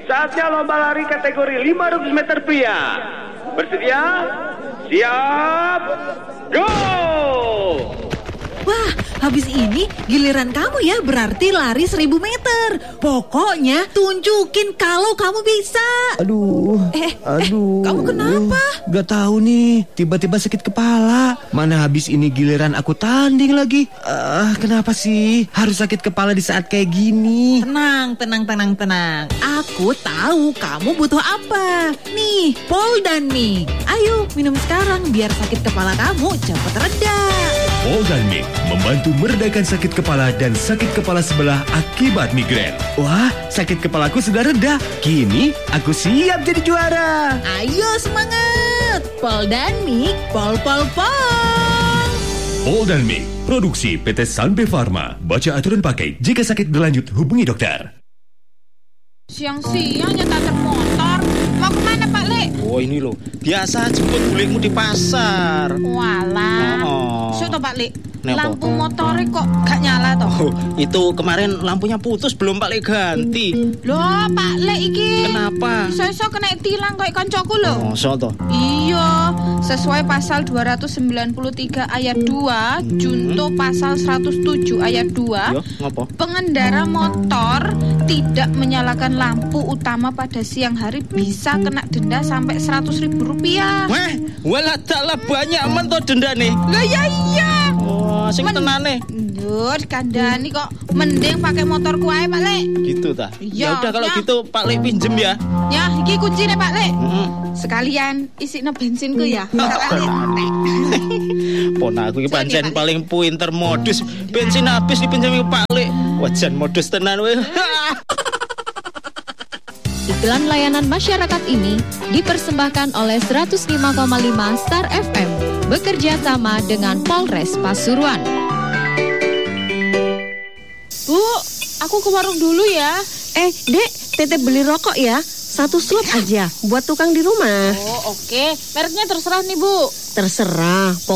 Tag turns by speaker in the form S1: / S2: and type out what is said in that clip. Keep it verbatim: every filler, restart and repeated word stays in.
S1: saatnya lomba lari kategori lima ratus meter pria. Bersedia? Siap, go!
S2: Wah, habis ini giliran kamu ya, berarti lari seribu meter. Pokoknya tunjukin kalau kamu bisa.
S3: Aduh,
S2: Eh,
S3: aduh.
S2: eh, kamu kenapa?
S3: Gak tahu nih, tiba-tiba sakit kepala. Mana habis ini giliran aku tanding lagi. Ah, kenapa sih harus sakit kepala di saat kayak gini?
S2: Tenang, tenang, tenang, tenang. Aku tahu kamu butuh apa. Nih, Poldan nih. Ayo, minum sekarang biar sakit kepala kamu cepat reda.
S4: Poldan Mix membantu meredakan sakit kepala dan sakit kepala sebelah akibat migrain.
S3: Wah, sakit kepalaku sudah reda. Kini aku siap jadi juara.
S2: Ayo semangat. Poldan nih, pol pol pol.
S4: Poldan Mix, produksi P T Sanbe Pharma. Baca aturan pakai. Jika sakit berlanjut, hubungi dokter.
S5: Siang-siang nyetar motor. Mau kemana Pak Le?
S6: Oh ini loh, biasa jemput bulikmu di pasar.
S5: Walah.
S6: Oh.
S5: Sudah Pak Le,
S6: Kenapa?
S5: lampu motornya kok gak nyala toh?
S6: Oh, itu kemarin lampunya putus belum Pak Le ganti.
S5: Loh Pak Le iki.
S6: Kenapa?
S5: Iso-iso kena tilang kayak koncoku lho.
S6: Oh, so toh.
S5: Iya, sesuai pasal dua ratus sembilan puluh tiga ayat dua,
S6: Hmm.
S5: junto pasal seratus tujuh ayat dua.
S6: Yo, ngopo?
S5: Pengendara motor tidak menyalakan lampu utama pada siang hari bisa kena denda sampai seratus ribu rupiah.
S6: Weh, walah taklah banyak men to dendane.
S5: Lah ya iya.
S6: Oh, sing
S5: Men-
S6: tenane.
S5: Duh, kandani kok mending pakai motorku ae Pak Le.
S6: Gitu ta.
S5: Iya,
S6: Ya udah kalau
S5: ya.
S6: gitu Pak Le pinjem ya.
S5: Ya, iki kuncinya Pak Le.
S6: Heeh.
S5: Sekalian isine bensinku ya. Sekalian.
S6: Pon aku iki
S5: Jangan ya,
S6: pancen
S5: Pak Le.
S6: paling pinter modus. Bensin habis dipinjemi Pak Le. Wajan modus tenan weh.
S7: Iklan layanan masyarakat ini dipersembahkan oleh seratus lima koma lima Star F M bekerja sama dengan Polres Pasuruan.
S5: Bu, aku ke warung dulu ya.
S8: Eh, Dek, Tete beli rokok ya. Satu slop aja buat tukang di rumah.
S5: Oh, oke. Mereknya terserah nih, Bu.
S8: Terserah.